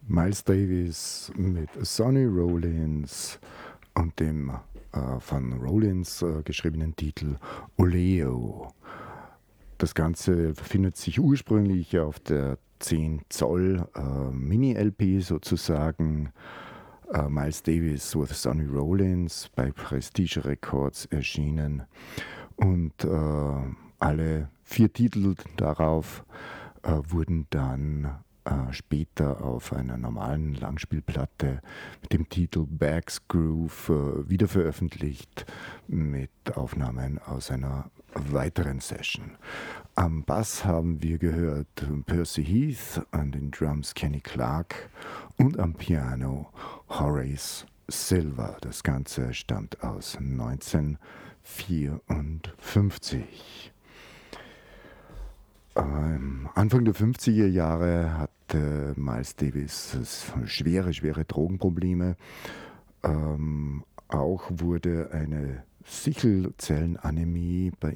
Miles Davis mit Sonny Rollins und dem von Rollins geschriebenen Titel Oleo. Das Ganze befindet sich ursprünglich auf der 10 Zoll Mini-LP sozusagen. Miles Davis with Sonny Rollins bei Prestige Records erschienen. Und alle 4 Titel darauf wurden dann später auf einer normalen Langspielplatte mit dem Titel Bags Groove wiederveröffentlicht mit Aufnahmen aus einer weiteren Session. Am Bass haben wir gehört Percy Heath, an den Drums Kenny Clark und am Piano Horace Silver. Das Ganze stammt aus 1954. Anfang der 50er Jahre hatte Miles Davis schwere Drogenprobleme. Auch wurde eine Sichelzellenanämie bei